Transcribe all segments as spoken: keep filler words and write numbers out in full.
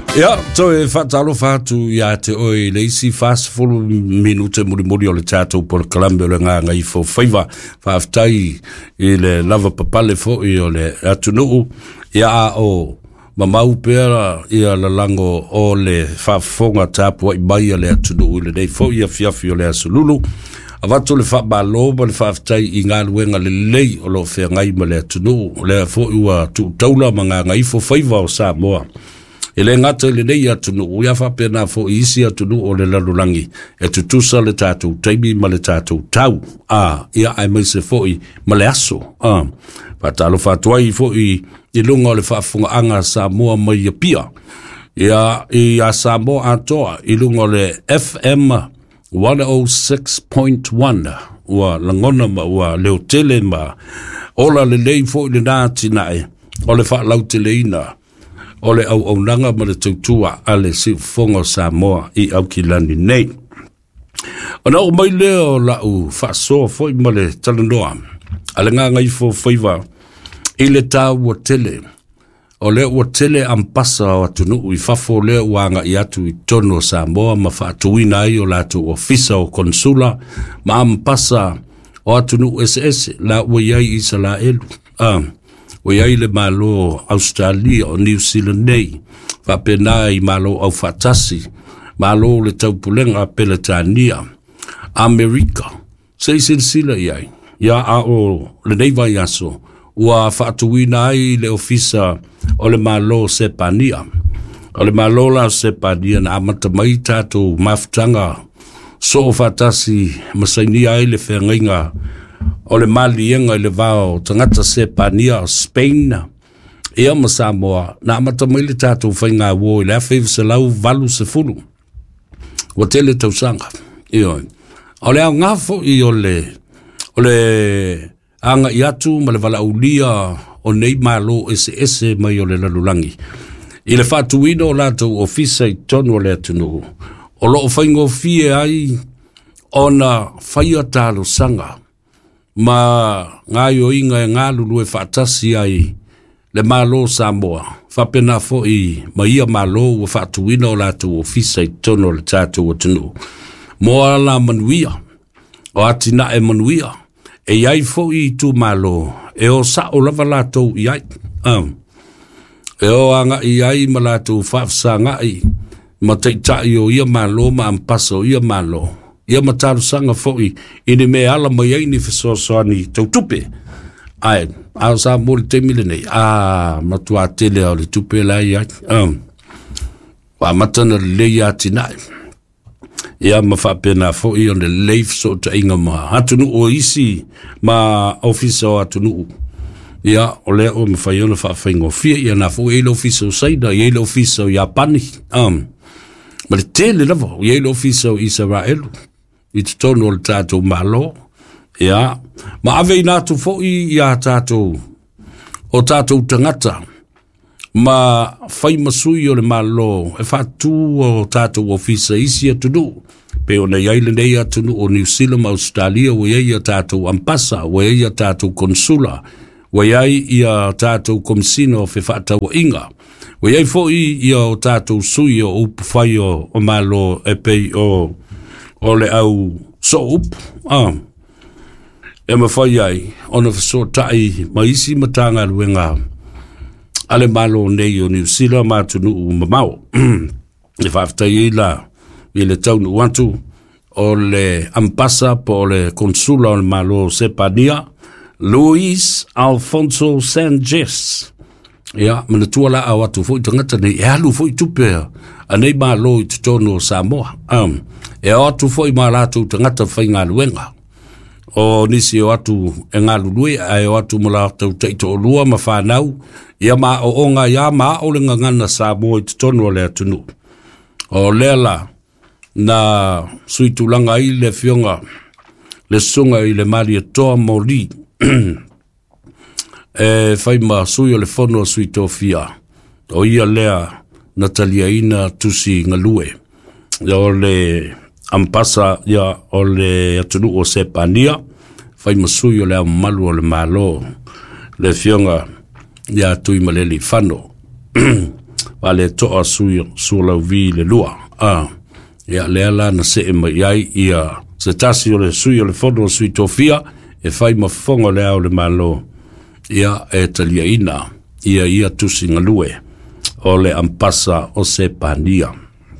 Ja, so e whatalo whātu ia te oi leisi fast full minute muri muri o le tātou por kalambe o le ngā ngai fo whaiva whaafitai i le lava papale fo i o le atunuu ia a o mamau pēra ia la lango o le whaafonga tāpua i mai a le atunuu i le nei fo ia fiafi o le asululu a watu le whaabalo ma le whaafitai i ngā luenga le lei o lo whea ngai ma le atunuu le fo i wa tu taula ma ngā ngai fo whaiva o Samoa. Ele ngata le nei atunu u ia whapena fo isi atunu o le lalulangi e tutusa le tātou taimi ma le tātou tau a ia ai mai se fo i ma le aso a patalo whatuai fo i i lunga o le whaafunga anga Samoa mai a pia ia i a Samoa atoa i lunga o le F M one oh six point one ua langona ma ua leo tele ma ola le lei fo i le nāti nae o le whaalau tele ina o le au au nanga ma le tautua a le siufonga Samoa i au ki lani nei. O na o mai leo la u whaasoa foi ma le talanoa. A le ngā ngai fo whaiva i le tā ua tele. O le ua tele ampasa o atunu i whafo le wanga i atu i tono Samoa ma whaatuina ai o latu ofisa o konsula ma ampasa o atunu S S la ua iai i sala elu. Ah. O iai le malo Australia o New Zealand nei, whapena i malo au whatasi, malo le taupulenga Peletania, Amerika, sei silsila iai, ia a o le neiwai aso, ua whaatuina ai le ofisa o le malo Sepania, o le malo la Sepania na amata mai tātou maftanga, so o whatasi masaini ai le whengainga, o le malienga i le vao tangata Sepania o Spain ia ma Samoa na amata mai le tātou whainga wō i le awhiv se lau valu se fulu wa tele tausanga ioi o le au ngafo i o le o le anga i atu ma le vala ulia o nei malo ese ese mai o le lalulangi i le whatuino o latou ofisa i tonu o le atunu o lo o whaingo fie ai o na whaia tālo sanga ma ngā yo inga e ngā lulu e whaatasi ai le malo Samoa whapena fo i ma ia malo ua whaatuina o lātou ofisa i tono le tātou o tunu moa la manuia o atina e manuia e iai fo i tu malo e o sa o lava lātou i ai um. e o anga i ai ma lātou whaafsa ngai ma teitai o ia malo ma ampasa o ia malo ia mataru sanga foi ine me ala mai ai ni fesosoani tautupe ai au sa mol temile nei a matua tele o le tupe la ia um wa matana le ia tinai ia ma fa pena foi on the life so to inga ma hatunu o isi ma office o hatunu ia o le o me fa yo fa faingo fia ia na foi le office o saida ia le office o japani um ma le tele lavo ia le office o Israel i te tono o le tātou malo, ia. Ma ave i nātu fo i ia tātou, o tātou tangata, ma whai masui o le malo, e whātū o tātou ofisa isi atunu, pe o nei aile nei atunu o New Zealand, Australia, o iei a tātou ampasa, o iei a tātou konsula, o iei ia tātou komisina o fe whātau inga, o iei fo i ia o tātou sui o upu whai o, o malo e pei o o le au so up ah e ma fai ai ona so tai ma isi matanga luenga ale malo nei o New Zealand ma tunu mamau e faftai la i le taunu wantu o le ampasa po le consula o malo Sepania Luis Alfonso Sanchez ia mana tuala a watu foi tangata nei e alu foi tupea a nei malo i tono Samoa um e atu foi ma latu tangata fai ngā luenga o nisi o atu e ngā lulue a e atu ma latu teito o lua ma whanau ia ma o onga ia ma o le ngangana Samoa i tono le atunu o lela na suitulanga i le fionga le sunga i le mari e toa mori e fai ma sui o le fono sui tofia o ia lea Natalia ina tusi ngalue o le ampasa ia o le atunu o Sepania fai ma sui o le malu o le malo le fionga ia tui maleli fano va le toa sui su lau vi le lua. Ah, ia le ala na se e mai ai ia se tasi o le sui o le fono o sui tofia e fai mafongo le au le malo ia e talia ina ia ia tusi ngalue o le ampasa o se pania.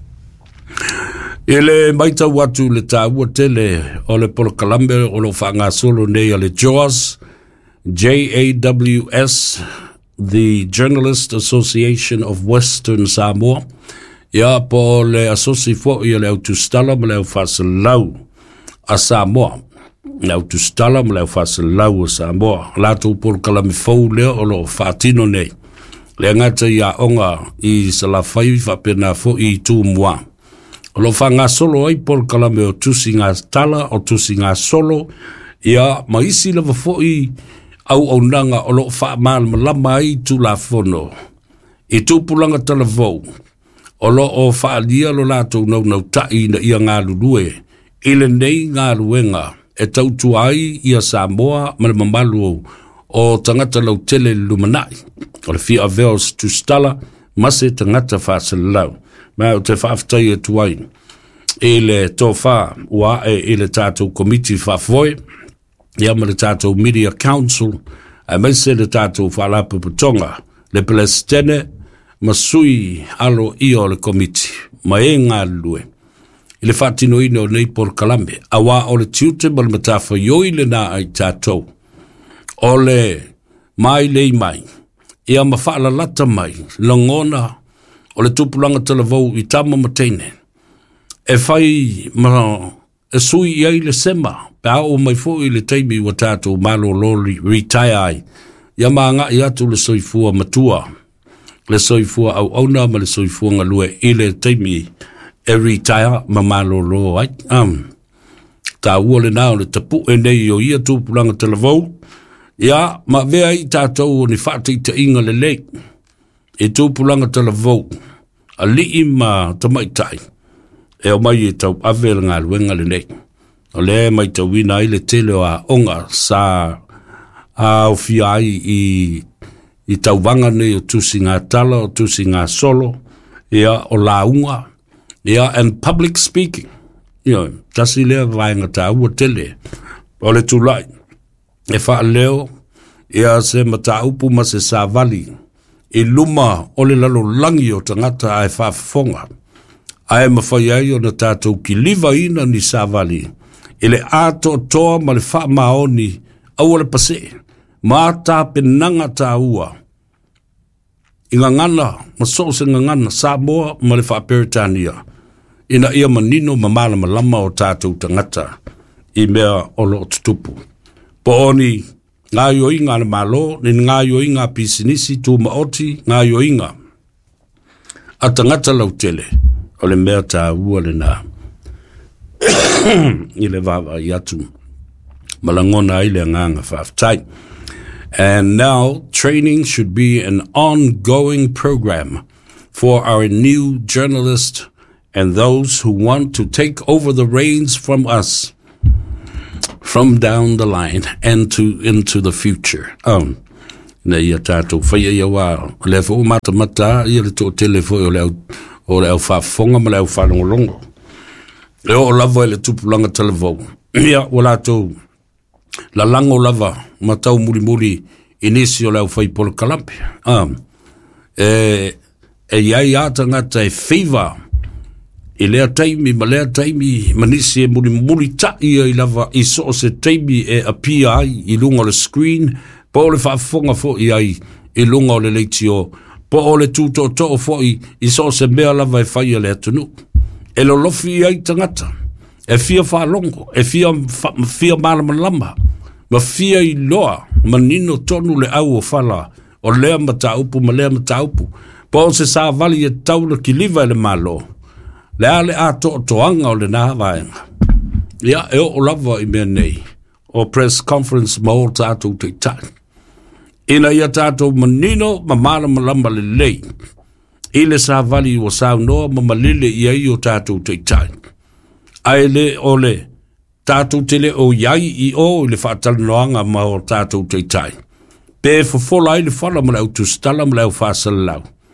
Ele maita watu le tāua tele o le Polo Kalambe o lo whanga solo nei a le Jaws, J A W S, the Journalist Association of Western Samoa. Ia po le asosi fo ia le autustala ma le au whasalau a Samoa. Le autustala ma le au whasalau a Samoa. Lato Polo Kalambe fau leo o lo whatino nei. Le ngata ia onga i salafai whapena fo i tū mua. O lo whanga solo ai Polo Kalambe o tusi ngā tala, o tusi ngā solo, ia maisi lewa fōi au au nanga o lo wha malama lama ai tu la whono. I tūpulanga tala vau, o lo o wha lia lo lātou nau nau tai na ia ngā lulue, ile nei ngā luenga, e tautu ai ia Samoa mana mamalu o tangata lau tele lumanai, o le fia aveos tu stala, mase tangata whasalau. Ma o te whaafitai e tuai, e le tō wha, ua e le tātou komiti whaafoe, ia ma le tātou Media Council, a meise le tātou whaalapa putonga, le pelestene, ma sui alo i o le komiti, ma e ngā lue. I le whaatino ino nei Polo Kalambe, a wā o le tiute ma le matafa ioi le nā ai tātou, o le mai lei mai, ia ma whaalalata mai, langona, o le tupulanga talavou i tama mateine. E whai ma e sui iai le sema, pe au mai fo i le teimi wa tātou malo lori retire ai. Ia maa ngā i atu le soifua matua, le soifua au auna ma le soifua ngalue i le teimi e retire ma malo lo ai. Um, tā ua le nao le tapu e nei o ia tupulanga talavou, ia ma vea i tātou o ni whātai ta inga le lei. E tūpulanga tala vau, a lii ma tamaitai, e o mai e tau awela ngā luenga le nei. O le mai tau wina i le tele o a onga sa a o fia ai i, i tau wanga nei o tusi ngā tala, o tusi ngā solo, ia o la unga, ia and public speaking. Ia, tasi lea vaenga tā ua tele, o le tūlai, e wha leo, ia se mata upu ma se sa vali, i luma o le lalo langi o tangata ai whaafonga. Ai mawhai ai o na tātou ki liva ina ni Savali. I le ato toa ma le wha maoni au le pase. Ma tā penanga tā ua. I ngā ngana, ma so se ngā ngana, Samoa ma le wha Peritania. Ina ia manino ma malama lama o tātou tangata. I mea o lo tutupu. Po oni, ngā yoinga na malo, ni ngā yoinga pisinisi tū maoti, ngā yoinga. A tangata lau tele, o le mea tā ua le nā. I le wawa i atu. Malangona i le nganga whaftai. And now, training should be an ongoing program for our new journalists and those who want to take over the reins from us. From down the line and to into the future. Um, na ia tātou whaia ia wā, le fo mata mata, ia le tō tele fo o le au, o le au whafonga ma le au whanongolongo. Le o lava le tupulanga talavou. Ia, o lātou, la lango lava, ma tau muri muri, inisi o le au whai Polo Kalambe. Um, e, e iai ata ngata e whaiva, i lea taimi, ma lea taimi, manisi e muri muri ta ia i lava i so se taimi e apia ai i lunga le screen, po o le whaafonga fo i ai i lunga o le leitio, po o le tūto to fo i i so se mea lava e whaia le atunu. E lo lofi i ai tangata, e fia whaalongo, e fia, fia malama lama, ma fia i loa, ma nino tonu le au o whala, o lea mata upu, ma lea mata upu, po o se sa vali e taula ki liva le malo, le ale a to toanga o le nā vaenga. Ia e o lava i mea nei, o press conference ma o tātou te tai. Ina ia tātou manino ma mana malamba le lei. I le sa vali o sa noa ma malile i ai o tātou te tai. Ai le o le tātou tele o iai i o le whaatalanoanga ma o tātou te tai. Pe fofola i le whala ma le au tustala ma le au whasalau.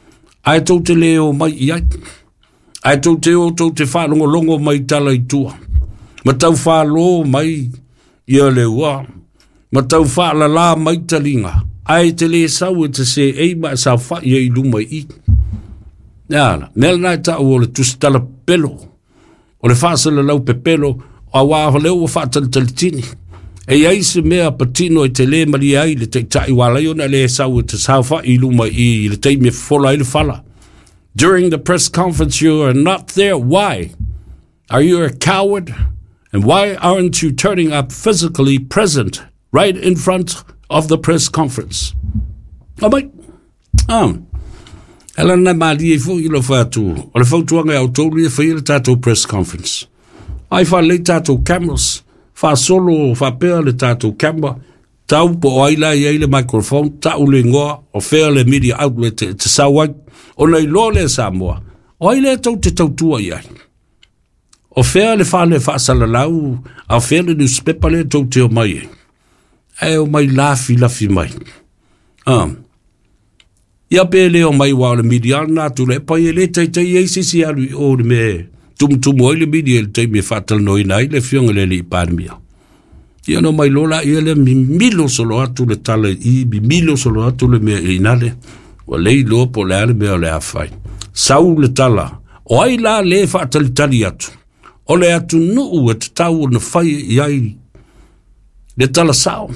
Ai tau te leo mai iai. Ai tau te o tau te whanongo longo mai tala i tua. Ma tau whalo mai ia le ua. Ma tau whala la mai talinga. Ai te le sau e te se ei ma sa wha ia i luma i. Nāna, mele nai tau o le tustala pelo. O le whaasala lau pe pelo, a wāho leo o whaatali tali tini. E ai se mea patino e te le mali ai le te tai wala i ona le sau e te sa wha i luma i le te me fola i le whala. During the press conference, you are not there. Why? Are you a coward? And why aren't you turning up physically present right in front of the press conference? Oh, mate. Um, Ela na mali e fo ilo fatu. O le fautuanga e autoli e fai le tatou press conference. Ai fa le tatou cameras. Fa solo, fa pea le tatou camera. Tau po aila i le microphone. Tau le ngoa. O fea le media outlet te, te sawai. O nei lo le Samoa. O ai le tau te tau tua iai. O fea le fa le fa salalau. A fea le newspaper le tau te o mai. E o mai lafi lafi mai. Um. Ia pe le o mai wa le media na tu le pa le tai tai e sisi alu o le me tum tum o le media le tai me fatal no ina le fiong le li pandemia. Ia no mai lola ia le milo solo atu le tale i bi milo solo atu le me inale. O le lo po le me o le afai. Sau le tala o ai la le fatal tali atu. O le atu no u et tau na fai iai le tala sao.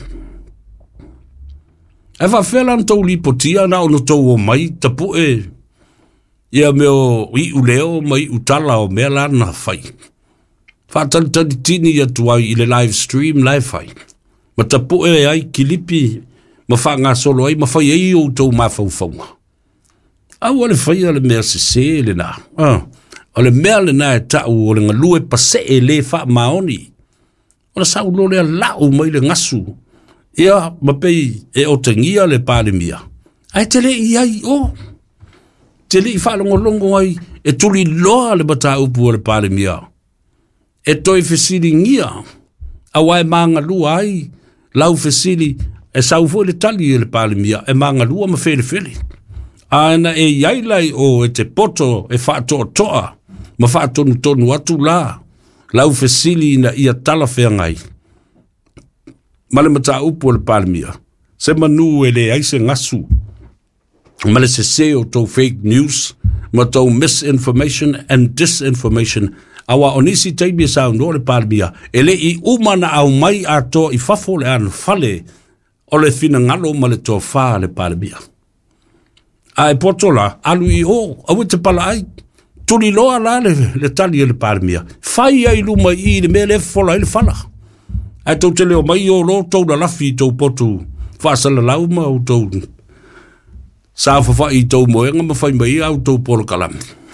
E fa felan tau li potia na ono tau o mai tapu e. Ia meo i uleo mai utala o mea la na fai. Fa talitali tini ia tuai i le live stream live fai. Ma tapu e ai kilipi ma fa ngā solo ai ma fai ei o tau mawhauwhaunga. Au ale fai ale mea se se le na. Ah. O le mea le na e tau o le ngalue pa se e le fa maoni. O le sau lo le lau mai le ngasu. Ia, mapei e o tengia le pandemia. Ai te le i ai o. Te le i whalongo longo ai e tuli loa le bata upu le pandemia. E toi fesili ngia. A wai maanga lua ai. Lau fesili e saufu le tali le pandemia. E maanga lua ma fele fele. Aina e iailai o e te poto e whātoa toa. Ma whātonu tonu atu la. Lau fesili na ia tala whea ngai. Male mata upu le pandemia. Se manu e le aise ngasu. Male se se o tau fake news. Ma tau misinformation and disinformation. Awa onisi teimia sa no le pandemia. E le i umana au mai ato i fafo le anu fale. O le fina ngalo ma le tō wha le pandemia. A e potola, alu i o, au te pala ai. Tuli loa la le, le tali le pandemia. Fai ai luma i le me le fola i le fala. Ai tau te leo mai o lo tau na lafi tau potu whaasala lau ma au tau sa whawha i tau moenga ma whai mai au tau polo kalami.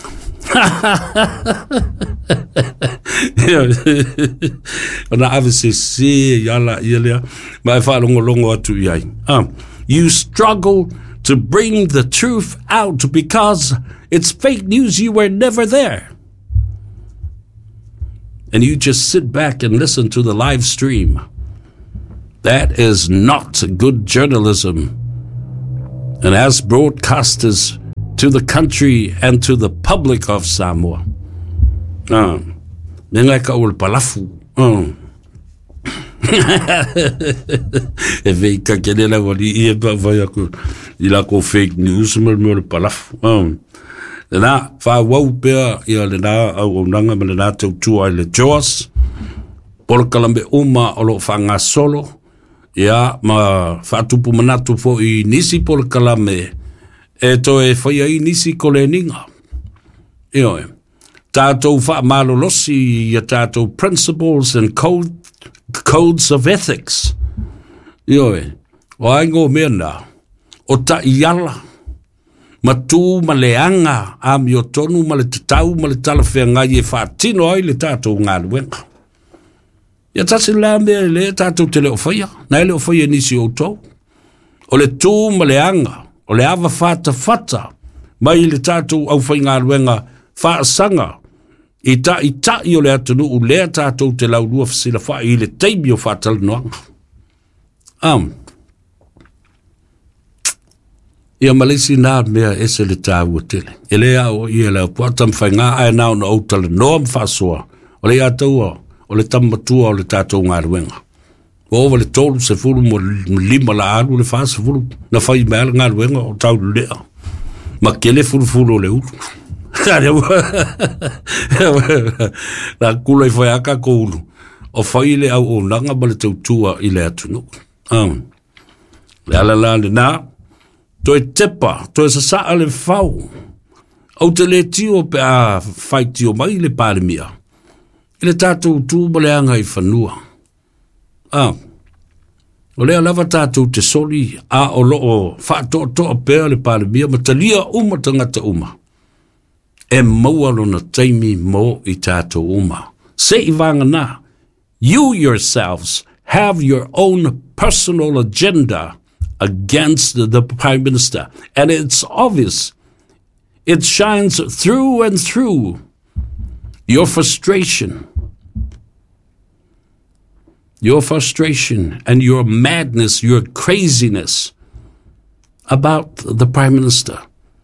Ona ave se se yala ielea ma e whalongo longo atu iai. Um, you struggle to bring the truth out because it's fake news. You were never there. And you just sit back and listen to the live stream. That is not good journalism. And as broadcasters to the country and to the public of Samoa. Um, Nenga ka ul palafu. Um. E vei ka kelela wali i e pa vai aku i la ko fake news mo mo palafu. Um. Na fa wau pea ia le na au nanga me le na tau tua le Jaws por kalambe uma o lo fanga solo ia ma fa tupu manatu fo i nisi por kalame e to e foi ai nisi koleninga io tato fa malo losi ia tato principles and code codes of ethics io o aingo mena o ta iala matu maleanga a mio tonu male tatau male talafea ngai e whaatino ai le tātou ngā luenga. Ia tasi la mea le tātou te leo whaia, na leo whaia nisi o tau. O le tū maleanga, o le awa whata whata, mai le tātou au whai ngā luenga whaasanga, i ta i ta i o le atunu u lea tātou te lau lua whasila wha i le teimi o whaatala noanga. Um. Ia malisi nā mea ese le tāua tele. E lea o ia lea puatam whainga ai nao na outala noa mwhasoa. O le ataua, o le tamatua o le tātou ngā ruenga. O ova le tolu se fulu mo lima la alu le whasa fulu. Na whai mea ngā ruenga o tau lea. Ma kele fulu fulu o le ulu. Na kula i whai aka ko ulu. O whai le au o nanga ma le tautua i le atunu. Um. Le ala la le nā. Toi tepa, toi sa sa ale fau. Au te le tio pe a whai tio mai le pāremia. I le tātou tū ma le anga i whanua. Ah. O lea lava tātou te soli a o loo whātoa toa pēr le pāremia ma talia uma tangata uma. E maua lona taimi mo i tātou uma. Se i vanga nā. You yourselves have your own personal agenda against the, the Prime Minister. And it's obvious. It shines through and through your frustration. Your frustration and your madness, your craziness about the Prime Minister.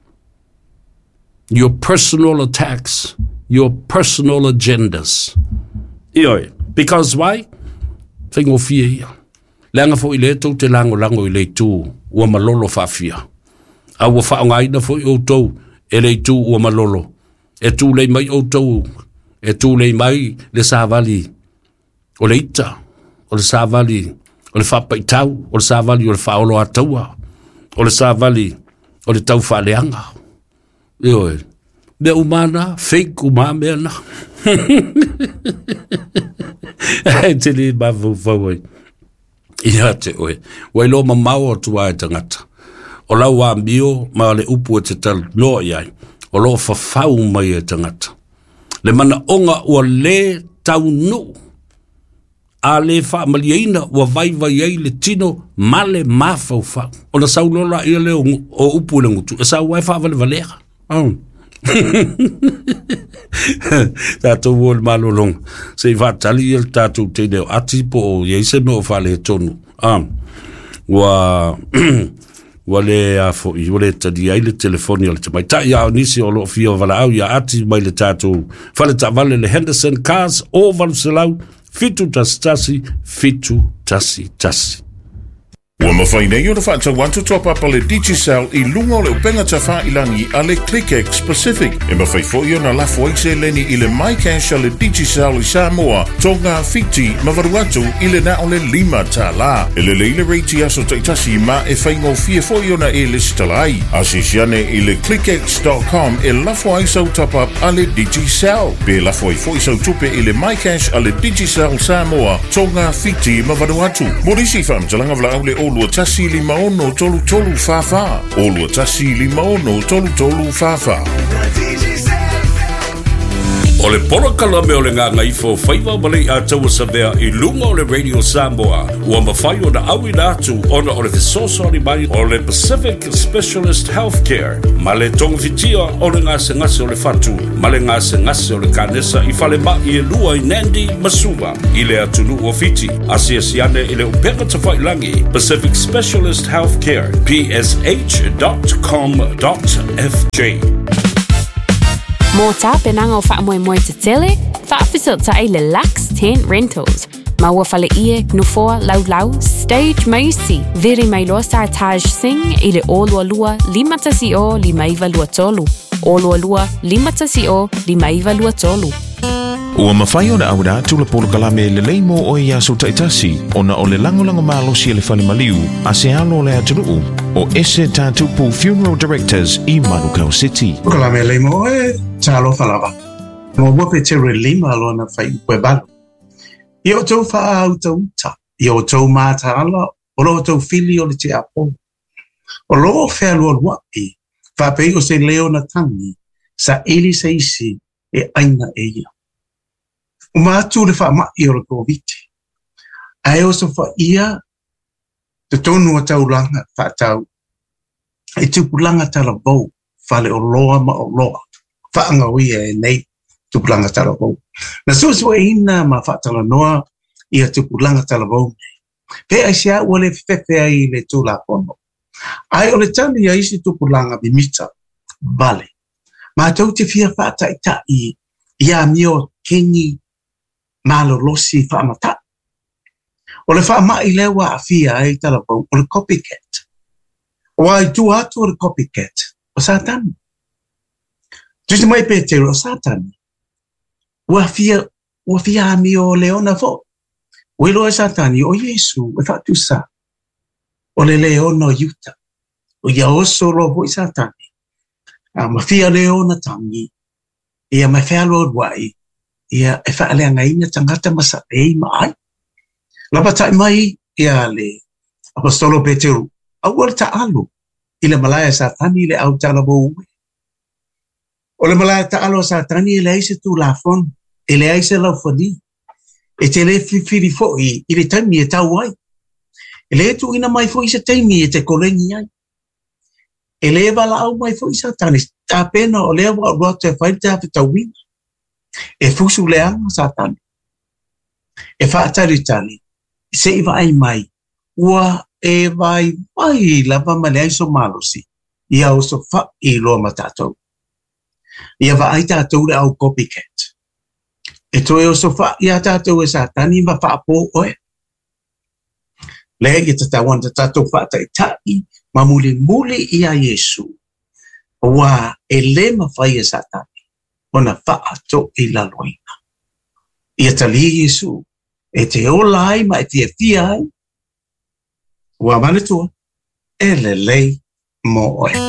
Your personal attacks, your personal agendas. Because why? Whaingo fia ia. Langa fo i le tau te lango lango i le tū ua malolo whawhia. A ua whaongaina fo i o tau e le tū ua malolo. E tū le mai o tau, e tū le mai le sāwali o le ita, o le sāwali o le whapaitau, o le sāwali o le whaolo ataua, o le sāwali o le tau whaleanga. Ioi, me umana, fake umame ana. E te li mafu whawai. Ia te oe. Wai lo ma mau atua e tangata. O lau a mio ma le upu e te tal loa iai. O lo whawhau mai e tangata. Le mana onga ua le tau nu. A le wha maliaina ua vai vai ei le tino ma le mawhau whau. O na sau lola ia le o upu le ngutu. E sau wai wha vale valera. Oh. Tātou o le malolong se i whatali il tātou te neo ati po o yeise me o whale he tonu um, wa wa le a fo i wale tadi ai le telefoni o le tamai ta ia nisi o lo fia wala au ia ati mai le tātou whale ta vale le Henderson Cars o valu selau fitu tasi tasi fitu tasi tasi. Ua mawhaina i o na whaata want to top up a le Digicel i lunga o le upenga ta wha ilangi a le ClickX Pacific. E mawhai fo i o na lafo aise leni i le MyCash a le Digicel i Samoa, tonga fiti mawaruatu i le na o le lima ta la. E le leile reiti aso taitasi ma e whaingo fia fo i o na e listalai. Asi siane i le clickx dot com e lafo aise top up a le Digicel. Be lafo i fo i sau tupe i le MyCash a le Digicel Samoa, tonga fiti mawaruatu. Morisi wham talanga vla au le o Olua tasi lima ono tolu tolu fafa. Olua tasi lima ono tolu tolu fafa. O le polo kalame o le ngā ngaifo whaiva malei a taua savea i lunga o le Radio Samoa. Ua mawhai o na awi nātu ona o le fesosori mai o le Pacific Specialist Healthcare. Ma le tongafitia o le ngase ngase o le fatu. Ma le ngase ngase o le kanesa i whale mai e lua i Nandi Masuva. I le atunu o fiti. Asia siane i le upenga ta whailangi. Pacific Specialist Healthcare. P S H dot com dot F J. Mō tā penanga o wha moe moe te tele, wha awhisilta e le Lux Tent Rentals. Ma ua whale ie, nufoa, lau lau, stage maisi. Veri mai loa sa Taj Singh i le olua lua, lima tasi o, lima iwa lua tolu. Olua lua, lima tasi o, lima iwa lua tolu. Ua mawhai o na awira tula polo kalame le leimo o i aso taitasi o na o le langolango malosi e le whale maliu a se alo le atunuu o ese tātupu Funeral Directors i Manukau City. Kalame leimo e talo whalawa. Mo wape te re lima alo na whai ue balo. I o tau wha au tau uta. I o tau māta ala o lo tau fili o le te apo. O lo whea lua lua i whapei o se leo na tangi sa eli se isi e aina e ia. O mātu le wha mai o le COVID. Ai o so wha ia te tonu a tau langa wha tau. E tupulanga tala vau whale o loa ma o loa. Wha anga ui e nei tupulanga tala vau. Na susu e ina ma wha tala noa ia tupulanga tala vau. Pe ai sia ua le whewhea i le tūla pono. Ai o le tani a isi tupulanga bimita, vale. Ma tau te fia whaata i ta i ia mio kengi malo losi whaamata. O le whaama i lewa a fia e talapau, o le copycat. O ai tu atu o le copycat, o satani. Tusi mai pe te o satani. Ua fia, ua fia a mio leona fo. O ilo e satani, o Yesu, e whaatu sa. O le leona o yuta. O ia oso lo hoi satani. Uh, ma fia leona tangi. Ia mai whalo wai. Ia e whaale anga ina tangata masa ei mai. Lapa tai mai ia le apostolo Peteru. Au al ta alu. Ile malaya satani le au tala bo ue. O le malaya ta alo satani ile aise tu la fon. Ile aise lau foni. E te le fifiri fo i ile taimi e tau ai. Ele e tu ina mai fo isa taimi e te kolengi ai. Ele e wala au mai fo isa tani. Ta pena o lea wa roa te whai te hape tau wina. E fusu le anga satani. E whaatari tani. Se iwa ai mai. Ua e vai mai lava male ai so malosi. Ia o so wha i loa matatou. Ia wa ai tatou le au copycat. E toe o so wha ia tatou e satani wa wha po oe. Lea i tatawan ta tatou wha tai tai. Ma muli muli ia Yesu. Wa e le mawhai e satani. Ona wha ato i la loina. Ia tali Yesu. E te ola ai ma e te e fia ai. Wa manatua. E le lei mo oe.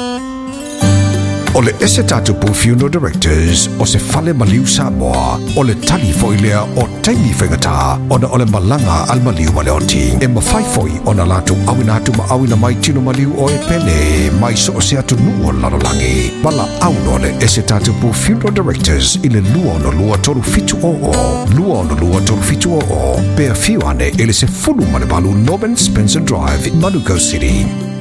O le ese tatu pu funeral directors o se fale maliu Samoa o le tali foilea o taimi whengata o na o le malanga al maliu maleoti e mawhaifoi o na latu awina atu ma awina mai tino maliu o e pene mai so o se atu nuo lanolangi wala au no le ese tatu pu funeral directors i le lua no lua toru fitu o o lua no lua toru fitu o o pea fiu ane ele se fulu male balu Norman Spencer Drive Manuka City.